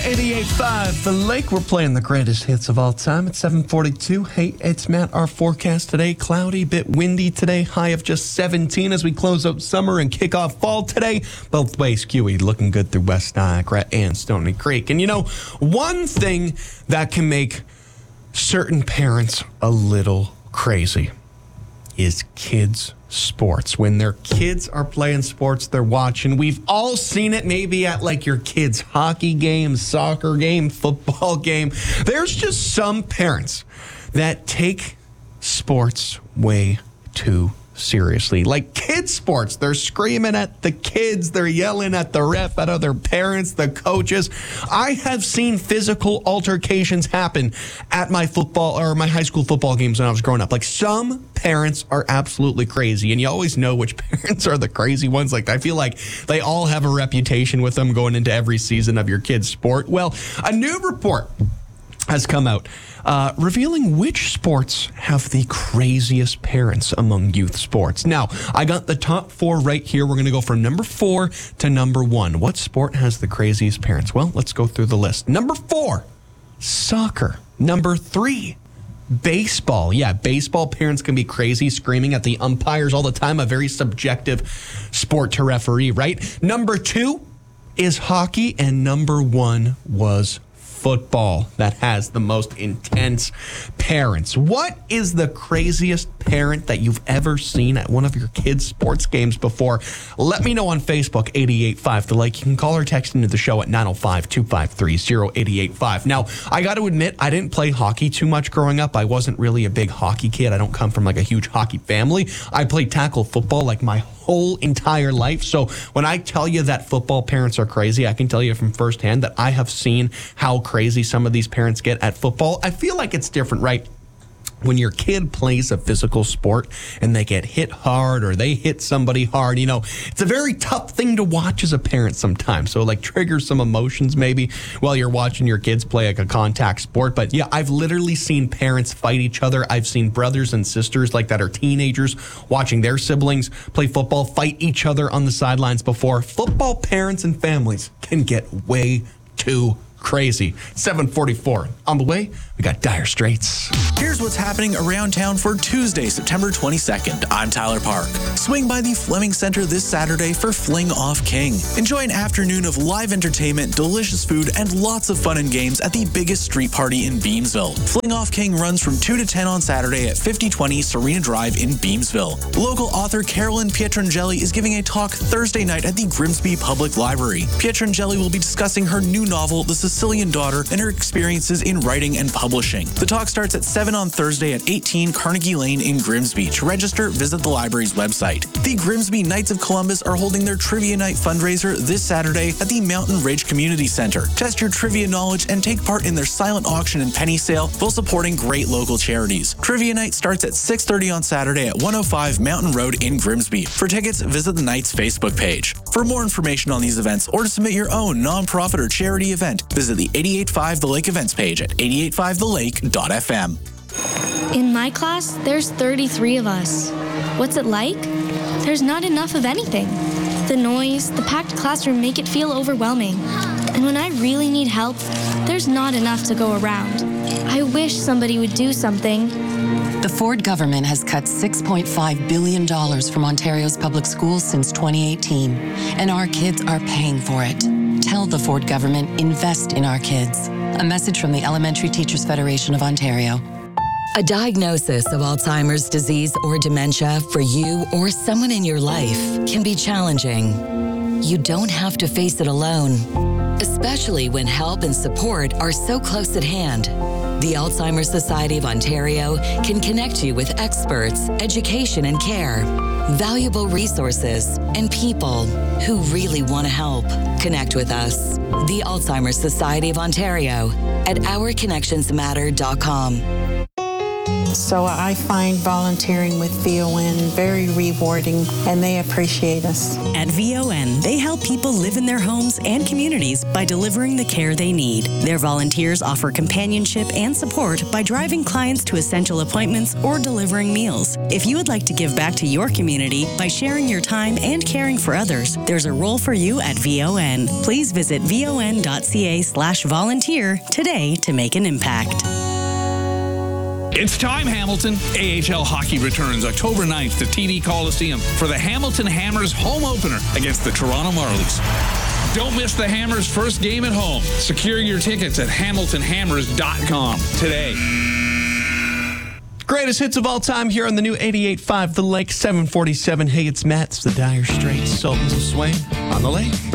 88.5 The Lake. We're playing the greatest hits of all time. It's 7:42. Hey, it's Matt. Our forecast today, cloudy, bit windy today. High of just 17 as we close out summer and kick off fall today. Both ways, QE looking good through West Niagara and Stony Creek. And you know, one thing that can make certain parents a little crazy is kids' sports. When their kids are playing sports, they're watching. We've all seen it maybe at like your kid's hockey game, soccer game, football game. There's just some parents that take sports way too seriously. Like kids' sports, they're screaming at the kids, they're yelling at the ref, at other parents, the coaches. I have seen physical altercations happen at my football or my high school football games when I was growing up. Like some parents are absolutely crazy, and you always know which parents are the crazy ones. Like I feel like they all have a reputation with them going into every season of your kid's sport. Well, a new report has come out revealing which sports have the craziest parents among youth sports. Now, I got the top 4 right here. We're going to go from number 4 to number 1. What sport has the craziest parents? Well, let's go through the list. Number 4, soccer. Number 3, baseball. Yeah, baseball parents can be crazy, screaming at the umpires all the time. A very subjective sport to referee, right? Number 2 is hockey, and number 1 was football that has the most intense parents. What is the craziest parent that you've ever seen at one of your kids' sports games before? Let me know on Facebook, 88.5 The Lake. You can call or text into the show at 905-253-0885. Now, I got to admit, I didn't play hockey too much growing up. I wasn't really a big hockey kid. I don't come from like a huge hockey family. I played tackle football like my whole entire life. So when I tell you that football parents are crazy, I can tell you from firsthand that I have seen how crazy some of these parents get at football. I feel like it's different, right? When your kid plays a physical sport and they get hit hard or they hit somebody hard, you know, it's a very tough thing to watch as a parent sometimes. So like triggers some emotions maybe while you're watching your kids play like a contact sport. But yeah, I've literally seen parents fight each other. I've seen brothers and sisters like that are teenagers watching their siblings play football, fight each other on the sidelines before. Football parents and families can get way too crazy. 7:44. On the way, we got Dire Straits. Here's what's happening around town for Tuesday, September 22nd. I'm Tyler Park. Swing by the Fleming Center this Saturday for Fling Off King. Enjoy an afternoon of live entertainment, delicious food, and lots of fun and games at the biggest street party in Beamsville. Fling Off King runs from 2 to 10 on Saturday at 5020 Serena Drive in Beamsville. Local author Carolyn Pietrangeli is giving a talk Thursday night at the Grimsby Public Library. Pietrangeli will be discussing her new novel, The Sicilian Daughter, and her experiences in writing and publishing. The talk starts at 7 on Thursday at 18 Carnegie Lane in Grimsby. To register, visit the library's website. The Grimsby Knights of Columbus are holding their Trivia Night fundraiser this Saturday at the Mountain Ridge Community Center. Test your trivia knowledge and take part in their silent auction and penny sale while supporting great local charities. Trivia Night starts at 6:30 on Saturday at 105 Mountain Road in Grimsby. For tickets, visit the Knights Facebook page. For more information on these events or to submit your own nonprofit or charity event, visit the 88.5 The Lake events page at 885thelake.fm. In my class, there's 33 of us. What's it like? There's not enough of anything. The noise, the packed classroom make it feel overwhelming. And when I really need help, there's not enough to go around. I wish somebody would do something. The Ford government has cut $6.5 billion from Ontario's public schools since 2018, and our kids are paying for it. Tell the Ford government, invest in our kids. A message from the Elementary Teachers Federation of Ontario. A diagnosis of Alzheimer's disease or dementia for you or someone in your life can be challenging. You don't have to face it alone, especially when help and support are so close at hand. The Alzheimer's Society of Ontario can connect you with experts, education and care, valuable resources, and people who really want to help. Connect with us, the Alzheimer's Society of Ontario, at ourconnectionsmatter.com. So I find volunteering with VON very rewarding, and they appreciate us. At VON, they help people live in their homes and communities by delivering the care they need. Their volunteers offer companionship and support by driving clients to essential appointments or delivering meals. If you would like to give back to your community by sharing your time and caring for others, there's a role for you at VON. Please visit von.ca/volunteer today to make an impact. It's time, Hamilton. AHL hockey returns October 9th to TD Coliseum for the Hamilton Hammers home opener against the Toronto Marlies. Don't miss the Hammers' first game at home. Secure your tickets at hamiltonhammers.com today. Greatest hits of all time here on the new 88.5 The Lake, 747. Hey, it's Matt. It's the Dire Straits, Sultans of Swing on the Lake.